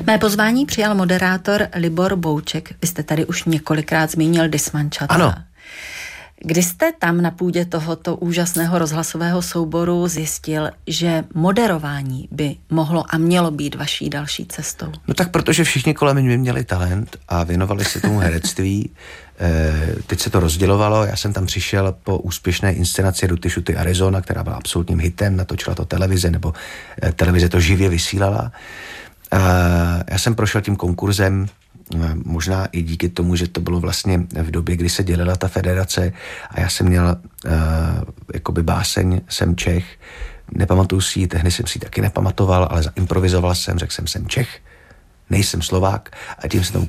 Mé pozvání přijal moderátor Libor Bouček. Vy jste tady už několikrát zmínil Dismančata. Ano. Kdy jste tam na půdě tohoto úžasného rozhlasového souboru zjistil, že moderování by mohlo a mělo být vaší další cestou? No tak protože všichni kolem mě měli talent a věnovali se tomu herectví. Teď se to rozdělovalo, já jsem tam přišel po úspěšné inscenaci Ruty Šuty Arizona, která byla absolutním hitem, natočila to televize, nebo televize to živě vysílala. Já jsem prošel tím konkurzem, možná i díky tomu, že to bylo vlastně v době, kdy se dělila ta federace a já jsem měl jakoby báseň Jsem Čech. Nepamatuju si ji, tehdy jsem si ji taky nepamatoval, ale zaimprovizoval jsem, řekl jsem Čech, nejsem Slovák a tím se tomu